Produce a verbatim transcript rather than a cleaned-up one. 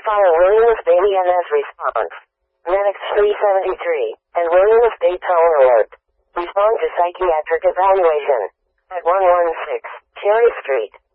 Fire Williams Bailey N S response. Medic three seventy-three, and Williams Bay Tower Alert. Respond to psychiatric evaluation. At one one six, Cherry Street.